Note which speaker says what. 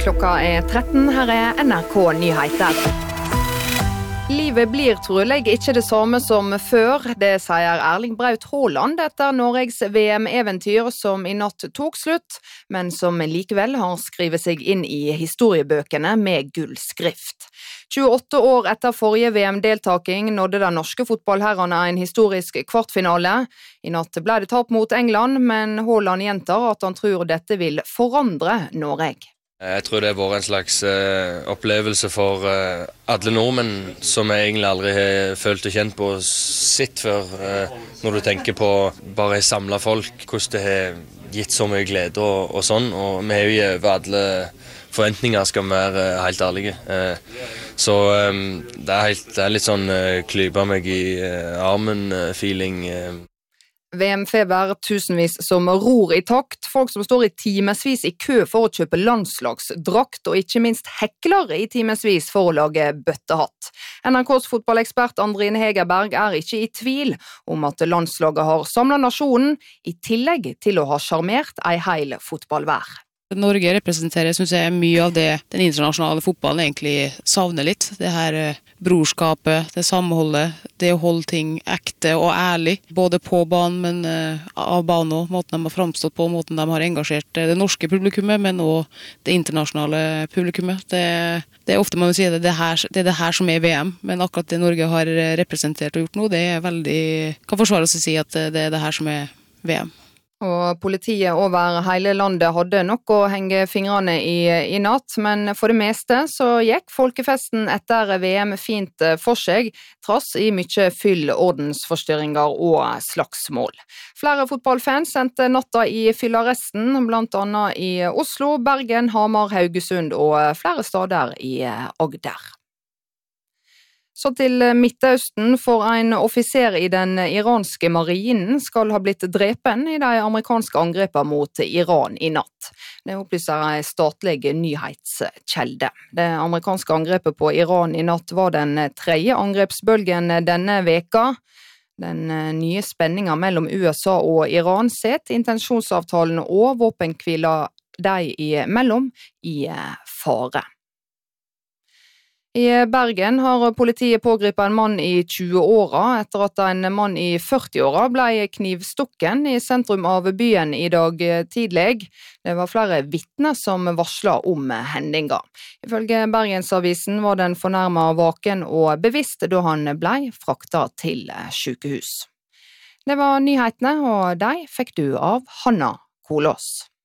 Speaker 1: Klokka 13, her NRK Nyheter. Livet blir trolig ikke det samme som før, det sier Erling Braut Haaland etter Norges VM-eventyr som i natt tok slutt, men som likevel har skrevet seg inn i historiebøkene med gullskrift. 28 år etter forrige VM-deltaking nådde den norske fotballherrene en historisk kvartfinale. I natt ble det tap mot England, men Haaland gjentar at han tror dette vil forandre Norge.
Speaker 2: Jeg tror det har vært en slags opplevelse for alle nordmenn som jeg egentlig aldri har følt og kjent på sitt før. Når du tenker på bare samlet folk, hvordan det har gitt så mye glede og sånn. Og vi har jo over alle forventninger, skal vi være helt ærlige. Så det er litt sånn klyper meg i armen-feeling.
Speaker 1: VM-feber, tusenvis som ror i takt, folk som står i timesvis i kø for å kjøpe landslagsdrakt, og ikke minst hekler i timesvis for å lage bøttehatt. NRKs fotballekspert Andrine Hegerberg er ikke i tvil om at landslaget har samlet nasjonen, i tillegg til å ha sjarmert ei hel fotballvær.
Speaker 3: Norge representerer, synes jeg, mye av det den internasjonale fotballen egentlig savner litt. Det her brorskapet, det samholdet, det å holde ting ekte og ærlig, både på banen, men av banen også, måten de har fremstått på, måten de har engasjert det norske publikummet, men også det internasjonale publikummet. Det er ofte man vil si at det er det her som er VM, men akkurat det Norge har representert og gjort nå, det er veldig, kan forsvares å si at det er det her som er VM.
Speaker 1: Og politiet over hele landet hadde nok å henge fingrene i natt, men for det meste så gikk folkefesten etter VM fint for seg, trass i mye fyll, ordensforstyrringer og slagsmål. Flere fotballfans sendte natta i fyllarresten, blant annet i Oslo, Bergen, Hamar, Haugesund og flere steder i Agder. Så til Midtøsten, for en offiser i den iranske marinen skal ha blitt drepen i de amerikanske angrepene mot Iran i natt. Det opplyser en statlig nyhetskjelde. Det amerikanske angrepet på Iran i natt var den tredje angrepsbølgen denne veka. Den nye spenningen mellom USA og Iran setter intensjonsavtalen og våpenhvila de imellom i fare. I Bergen har politiet pågripet en mann i 20-åra etter at en mann i 40-åra ble knivstukken i sentrum av byen i dag tidlig. Det var flere vitner som varslet om hendinga. Ifølge Bergensavisen var den fornærmet vaken og bevisst da han ble fraktet til sykehus. Det var nyhetene, og de fikk du av Hanna Kolås.